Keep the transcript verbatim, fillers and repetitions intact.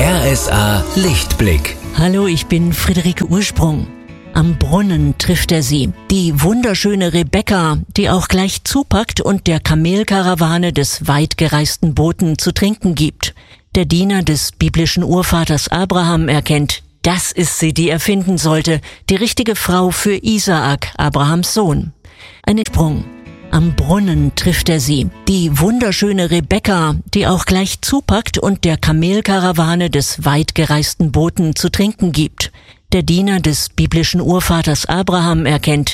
R S A Lichtblick. Hallo, ich bin Friederike Ursprung. Am Brunnen trifft er sie, die wunderschöne Rebekka, die auch gleich zupackt und der Kamelkarawane des weit gereisten Boten zu trinken gibt. Der Diener des biblischen Urvaters Abraham erkennt, das ist sie, die er finden sollte, die richtige Frau für Isaak, Abrahams Sohn. Ein Sprung. Am Brunnen trifft er sie, die wunderschöne Rebekka, die auch gleich zupackt und der Kamelkarawane des weit gereisten Boten zu trinken gibt. Der Diener des biblischen Urvaters Abraham erkennt,